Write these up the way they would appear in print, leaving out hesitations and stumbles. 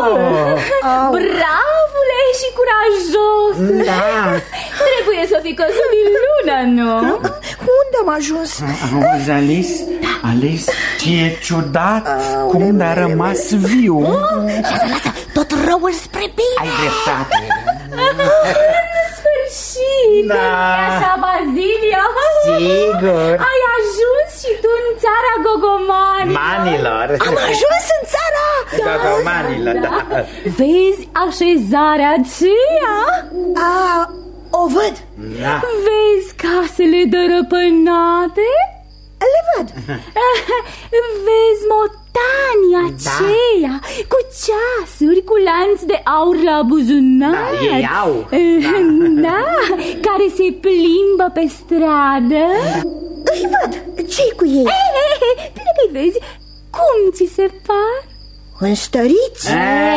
Bravule și curajos. Da. Trebuie să fi căzut din lună, nu? Unde am ajuns? Auzi, Alice? Alice, ce e ciudat cum a rămas viu. Lasă, tot răul spre bine. Ai dreptate. În sfârșit, nu-i așa, Bazilio? Sigur. Ai ajuns și tu în țara gogomanilor. Am ajuns în țara Gogomanilor, da. Vezi așezarea aceea? O văd. Da. Vezi casele dărăpânate? Le văd. Vezi motanii aceia cu ceasuri, cu lanț de aur la buzunar. Da, ei au. Da, care se plimbă pe stradă. Îi văd. Ce-i cu ei? Bine că-i vezi. Cum ți se par? Înstăriți?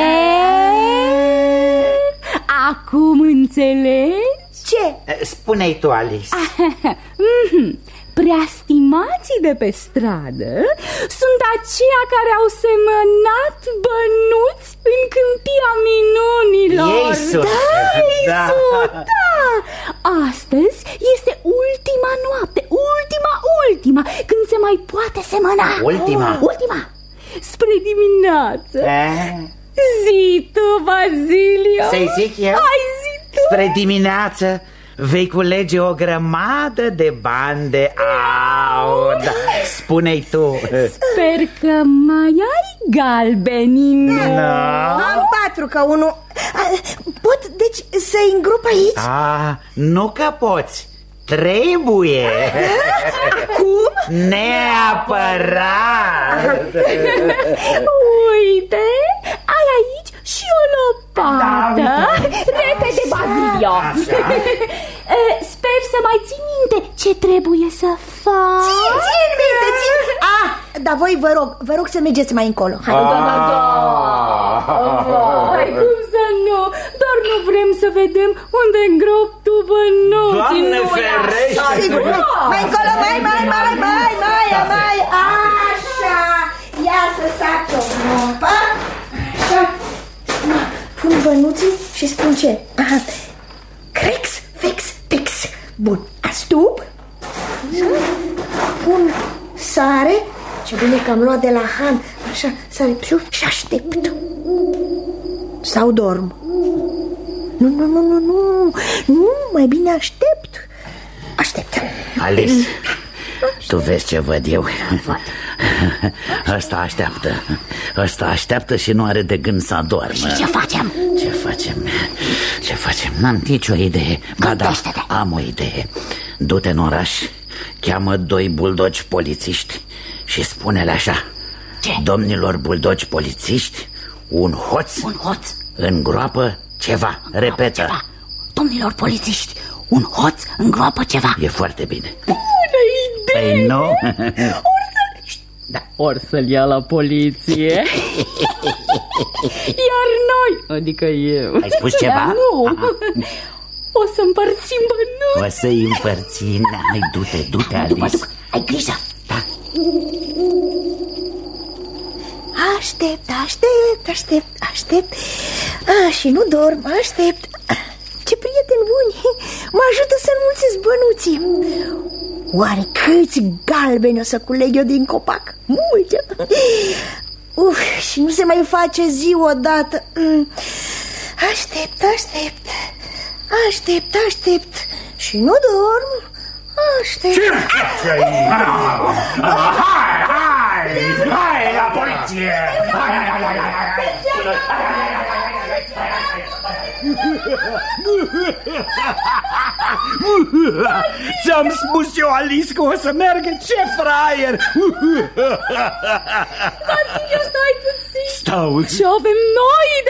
Acum înțelegi? Ce? Spune-i tu, Alice. Preastimații de pe stradă sunt aceia care au semănat bănuți în câmpia minunilor. Ei sunt. Da. Astăzi este ultima noapte, ultima, când se mai poate semăna. Ultima. Spre dimineață. Zi tu, Bazilio. Să-i zic eu? Hai, zi tu. Spre dimineață vei culege o grămadă de bani de aur. Da. Spune-i tu. Sper că mai ai galbeni, nu? Am 4 ca unul. Pot, deci, să-i îngrop aici? Nu că poți. Trebuie. Cum? Neapărat. Uite, ai aici și o lopată. Repede, Bazilio. Sper să mai ții minte ce trebuie să faci. Țin minte. Dar voi vă rog să mergeți mai încolo. Hai. Hai, cum să nu? Doar nu vrem să vedem unde îngrop tu bănuții. Doamne ferește! Sigur. Mai încolo, mai. Așa. Ia să saci o groapă. Așa. Pun bănuții și spun ce? Crex, fex, tex. Bun. Astup. Pun sare. Ce bine că am luat de la Han. Așa, sare și aștept. Sau dorm. Nu, mai bine aștept. Alice, tu vezi ce văd eu? Ăsta așteaptă și nu are de gând să adormă. Și ce facem? Ce facem? N-am nicio idee. Ba da, am o idee. Du-te în oraș, cheamă 2 buldogi polițiști și spune-le așa: ce? Domnilor buldogi polițiști, un hoț îngroapă ceva. Repetă. Ceva. Domnilor polițiști, un hoț îngroapă ceva. E foarte bine. Bună idee! Păi nu? Ori să-l ia la poliție. Iar noi, adică eu. Ai spus ceva? Nu. O să împărțim bănuți. O să-i împărțim. Hai, du-te, Alice. Ai grijă. Da. Aștept. Și nu dorm, aștept. Ce prieteni buni. Mă ajută să înmulțesc bănuții. Oare câți galbeni o să culeg eu din copac? Mulți. Și nu se mai face zi odată. Aștept. Și nu dorm. Aștept. Ce faci aici? Hai la poliție! Ți-am spus eu, Alice, că o să meargă. Ce fraier! Bazilio, stai puțin. Stau. Ce avem noi de